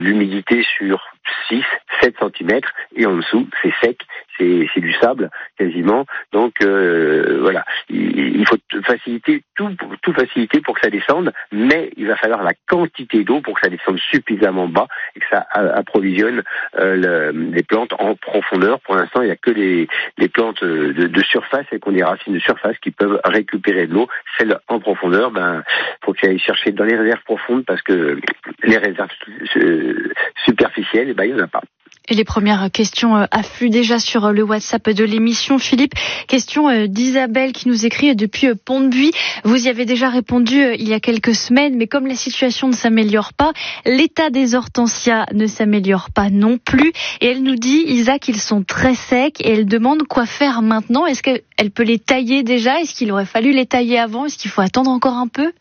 l'humidité sur 6-7 cm et en dessous c'est sec, c'est du sable quasiment. Donc voilà, il faut faciliter tout faciliter pour que ça descende, mais il va falloir la quantité d'eau pour que ça descende suffisamment bas et que ça approvisionne les plantes en profondeur. Pour l'instant, il n'y a que les plantes de surface et qu'on des racines de surface qui peuvent récupérer de l'eau. Celles en profondeur, faut qu'elles aillent chercher dans les réserves profondes parce que les réserves superficielles, il n'y en a pas. Et les premières questions affluent déjà sur le WhatsApp de l'émission. Philippe, question d'Isabelle qui nous écrit depuis Pont-de-Buis. Vous y avez déjà répondu il y a quelques semaines, mais comme la situation ne s'améliore pas, l'état des hortensias ne s'améliore pas non plus. Et elle nous dit, Isa, qu'ils sont très secs et elle demande quoi faire maintenant. Est-ce qu'elle peut les tailler déjà? Est-ce qu'il aurait fallu les tailler avant? Est-ce qu'il faut attendre encore un peu?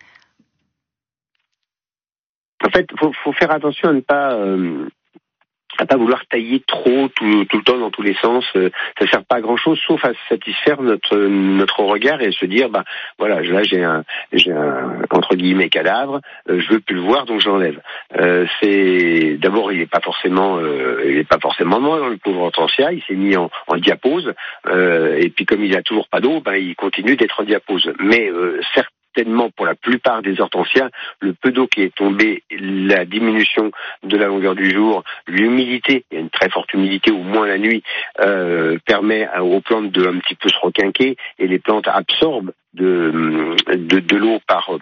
En fait, faut faire attention à ne pas vouloir tailler trop tout le temps dans tous les sens. Ça sert pas à grand chose sauf à satisfaire notre regard et se dire voilà, là j'ai un entre guillemets cadavre, je veux plus le voir donc je l'enlève. C'est d'abord il est pas forcément mort, le pauvre hortensia, il s'est mis en diapause et puis comme il a toujours pas d'eau, il continue d'être en diapose. Mais certainement pour la plupart des hortensias, le peu d'eau qui est tombée, la diminution de la longueur du jour, l'humidité, il y a une très forte humidité au moins la nuit, permet aux plantes de un petit peu se requinquer et les plantes absorbent de l'eau par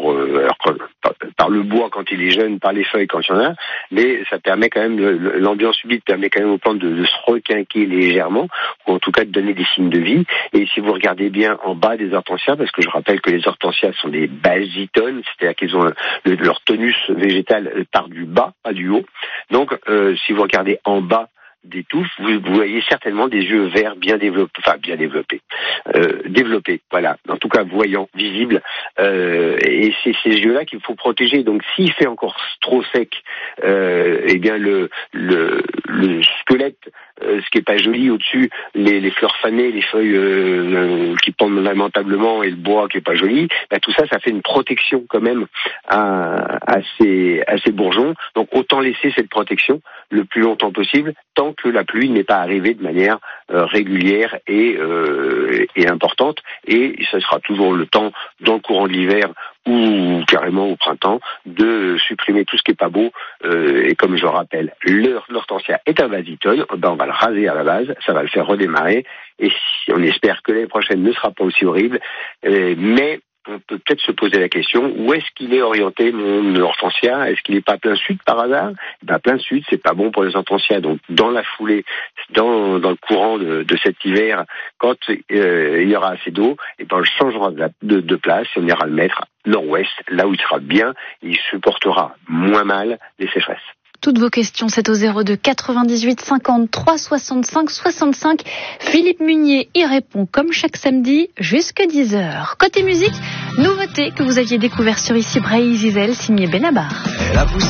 le bois quand il est jeune, par les feuilles quand il y en a, mais ça permet quand même, l'ambiance humide permet quand même aux plantes de se requinquer légèrement, ou en tout cas de donner des signes de vie. Et si vous regardez bien en bas des hortensias, parce que je rappelle que les hortensias sont des basitones, c'est-à-dire qu'ils ont leur tonus végétal part du bas, pas du haut. Donc si vous regardez en bas des touffes, vous voyez certainement des yeux verts bien développés, voilà, en tout cas voyants, visibles, et c'est ces yeux-là qu'il faut protéger. Donc s'il fait encore trop sec, le squelette, ce qui est pas joli au-dessus, les fleurs fanées, les feuilles qui pendent lamentablement et le bois qui est pas joli, tout ça fait une protection quand même à ces bourgeons. Donc autant laisser cette protection le plus longtemps possible, tant que la pluie n'est pas arrivée de manière régulière et importante. Et ce sera toujours le temps, dans le courant de l'hiver ou carrément au printemps, de supprimer tout ce qui est pas beau. Et comme je le rappelle, l'hortensia est un vasitone, on va le raser à la base, ça va le faire redémarrer. Et on espère que l'année prochaine ne sera pas aussi horrible, mais on peut peut-être se poser la question, où est-ce qu'il est orienté mon hortensia? Est-ce qu'il n'est pas plein sud par hasard? Plein sud, c'est pas bon pour les hortensias. Donc dans la foulée, dans le courant de cet hiver, quand il y aura assez d'eau, on changera de place et on ira le mettre nord-ouest, là où il sera bien, et il supportera moins mal les sécheresses. Toutes vos questions, c'est au 02 98 53 65 65. Philippe Munier y répond comme chaque samedi jusqu'à 10h. Côté musique, nouveauté que vous aviez découvert sur Ici Bray Zizel, signé Benabar.